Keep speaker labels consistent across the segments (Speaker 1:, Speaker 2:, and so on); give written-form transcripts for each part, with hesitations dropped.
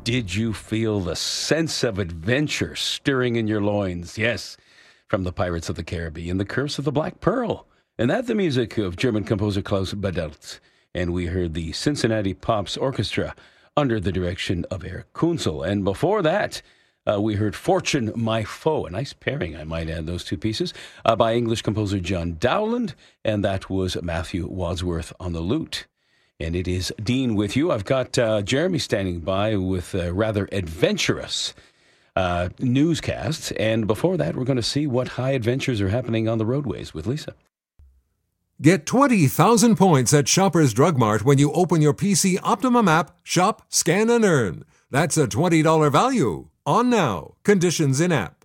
Speaker 1: did you feel the sense of adventure stirring in your loins? Yes, from the Pirates of the Caribbean, The Curse of the Black Pearl. And that the music of German composer Klaus Badelt. And we heard the Cincinnati Pops Orchestra under the direction of Eric Kunzel. And before that, we heard Fortune, My Foe. A nice pairing, I might add, those two pieces, by English composer John Dowland. And that was Matthew Wadsworth on the lute. And it is Dean with you. I've got Jeremy standing by with a rather adventurous newscast. And before that, we're going to see what high adventures are happening on the roadways with Lisa.
Speaker 2: Get 20,000 points at Shoppers Drug Mart when you open your PC Optimum app, shop, scan, and earn. That's a $20 value. On now. Conditions in app.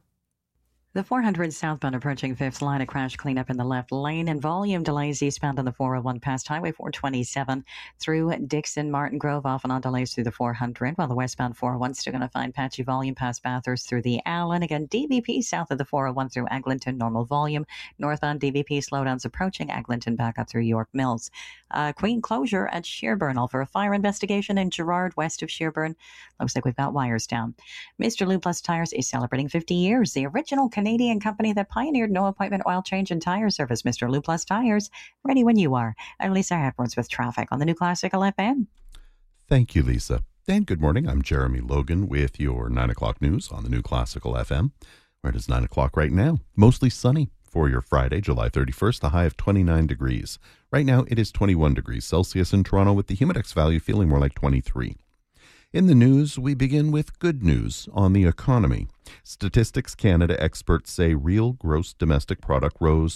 Speaker 3: The 400 southbound approaching 5th line, a crash cleanup in the left lane and volume delays eastbound on the 401 past Highway 427 through Dixon, Martin Grove, off and on delays through the 400, while the westbound 401 still going to find patchy volume past Bathurst through the Allen. Again, DVP south of the 401 through Eglinton, normal volume. Northbound DVP slowdowns approaching Eglinton back up through York Mills. Queen closure at Shearburn, all for a fire investigation in Gerrard, west of Shearburn. Looks like we've got wires down. Mr. Lube Plus Tires is celebrating 50 years. The original Canadian company that pioneered no-appointment oil change and tire service. Mr. Lube Plus Tires, ready when you are. I'm Lisa Edwards with traffic on the New Classical FM.
Speaker 4: Thank you, Lisa. And good morning. I'm Jeremy Logan with your 9 o'clock news on the New Classical FM, where it is 9 o'clock right now. Mostly sunny for your Friday, July 31st, the high of 29 degrees. Right now, it is 21 degrees Celsius in Toronto, with the humidex value feeling more like 23. In the news, we begin with good news on the economy. Statistics Canada experts say real gross domestic product rose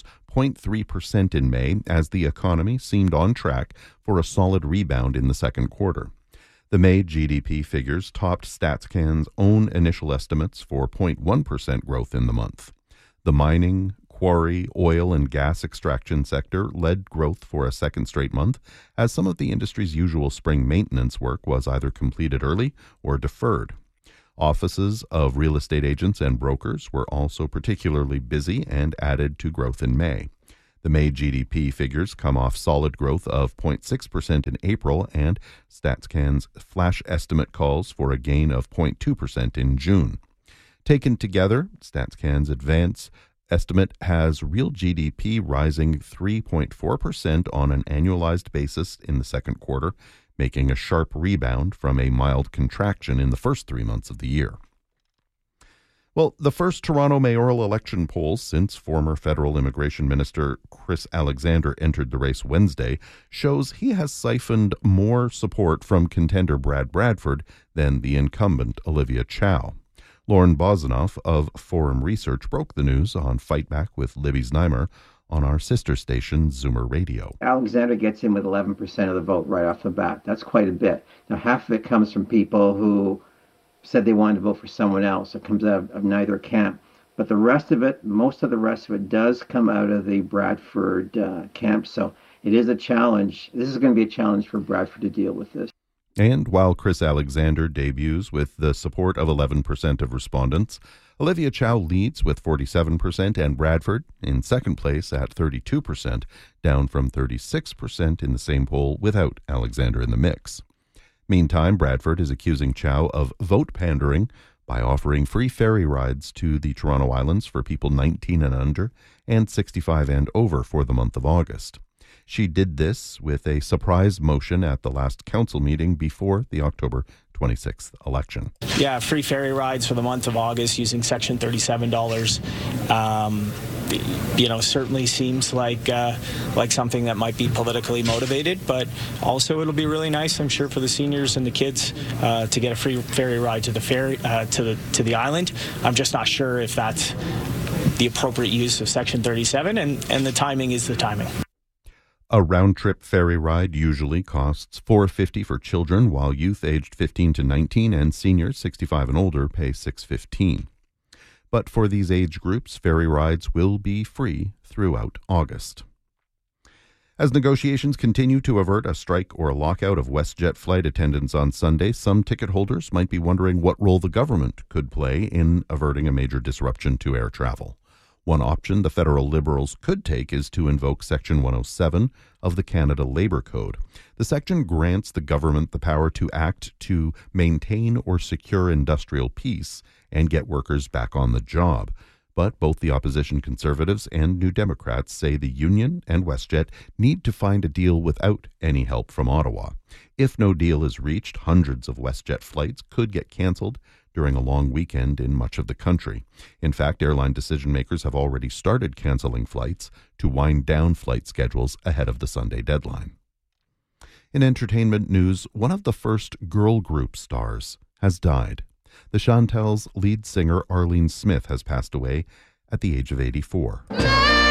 Speaker 4: 0.3% in May as the economy seemed on track for a solid rebound in the second quarter. The May GDP figures topped StatsCan's own initial estimates for 0.1% growth in the month. The mining, quarry, oil, and gas extraction sector led growth for a second straight month, as some of the industry's usual spring maintenance work was either completed early or deferred. Offices of real estate agents and brokers were also particularly busy and added to growth in May. The May GDP figures come off solid growth of 0.6% in April, and StatsCan's flash estimate calls for a gain of 0.2% in June. Taken together, StatsCan's advance estimate has real GDP rising 3.4% on an annualized basis in the second quarter, making a sharp rebound from a mild contraction in the first 3 months of the year. Well, the first Toronto mayoral election polls since former federal immigration minister Chris Alexander entered the race Wednesday shows he has siphoned more support from contender Brad Bradford than the incumbent Olivia Chow. Lauren Bozinoff of Forum Research broke the news on Fight Back with Libby Znaimer on our sister station, Zoomer Radio.
Speaker 5: Alexander gets in with 11% of the vote right off the bat. That's quite a bit. Now, half of it comes from people who said they wanted to vote for someone else. It comes out of neither camp. But the rest of it, most of the rest of it does come out of the Bradford camp. So it is a challenge. This is going to be a challenge for Bradford to deal with this.
Speaker 4: And while Chris Alexander debuts with the support of 11% of respondents, Olivia Chow leads with 47% and Bradford in second place at 32%, down from 36% in the same poll without Alexander in the mix. Meantime, Bradford is accusing Chow of vote pandering by offering free ferry rides to the Toronto Islands for people 19 and under and 65 and over for the month of August. She did this with a surprise motion at the last council meeting before the October 26th election.
Speaker 6: Yeah, free ferry rides for the month of August using Section 37 dollars. Certainly seems like something that might be politically motivated, but also it'll be really nice, I'm sure, for the seniors and the kids to get a free ferry ride to the ferry to the island. I'm just not sure if that's the appropriate use of Section 37, and the timing is the timing.
Speaker 4: A round-trip ferry ride usually costs $4.50 for children, while youth aged 15 to 19 and seniors 65 and older pay $6.15. But for these age groups, ferry rides will be free throughout August. As negotiations continue to avert a strike or a lockout of WestJet flight attendants on Sunday, some ticket holders might be wondering what role the government could play in averting a major disruption to air travel. One option the federal Liberals could take is to invoke Section 107 of the Canada Labour Code. The section grants the government the power to act to maintain or secure industrial peace and get workers back on the job. But both the opposition Conservatives and New Democrats say the union and WestJet need to find a deal without any help from Ottawa. If no deal is reached, hundreds of WestJet flights could get cancelled during a long weekend in much of the country. In fact, airline decision makers have already started cancelling flights to wind down flight schedules ahead of the Sunday deadline. In entertainment news, one of the first girl group stars has died. The Chantels' lead singer Arlene Smith has passed away at the age of 84.